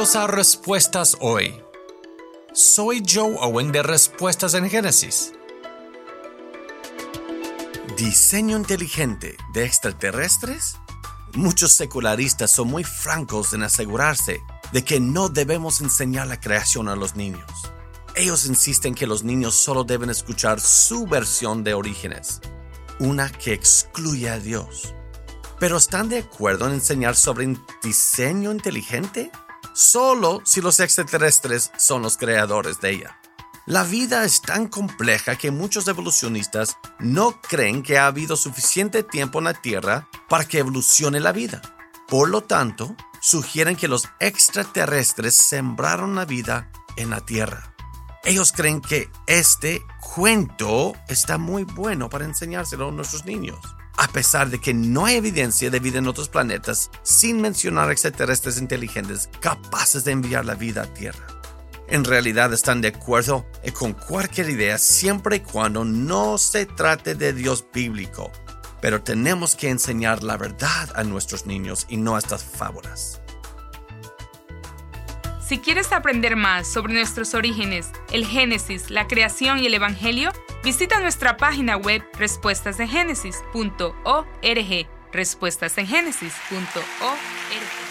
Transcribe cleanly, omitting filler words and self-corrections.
Bienvenidos a Respuestas Hoy. Soy Joe Owen de Respuestas en Génesis. ¿Diseño inteligente de extraterrestres? Muchos secularistas son muy francos en asegurarse de que no debemos enseñar la creación a los niños. Ellos insisten que los niños solo deben escuchar su versión de orígenes, una que excluye a Dios. ¿Pero están de acuerdo en enseñar sobre diseño inteligente? Solo si los extraterrestres son los creadores de ella. La vida es tan compleja que muchos evolucionistas no creen que ha habido suficiente tiempo en la Tierra para que evolucione la vida. Por lo tanto, sugieren que los extraterrestres sembraron la vida en la Tierra. Ellos creen que este cuento está muy bueno para enseñárselo a nuestros niños, a pesar de que no hay evidencia de vida en otros planetas, sin mencionar extraterrestres inteligentes capaces de enviar la vida a Tierra. En realidad están de acuerdo con cualquier idea siempre y cuando no se trate de Dios bíblico, pero tenemos que enseñar la verdad a nuestros niños y no estas fábulas. Si quieres aprender más sobre nuestros orígenes, el Génesis, la creación y el Evangelio, visita nuestra página web respuestasengenesis.org. respuestasengenesis.org